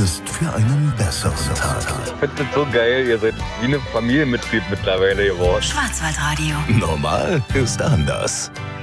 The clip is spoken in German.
ist für einen besseren Tag. Ich finde das so geil, ihr seid wie eine Familienmitglied mittlerweile geworden. Schwarzwaldradio. Normal ist anders.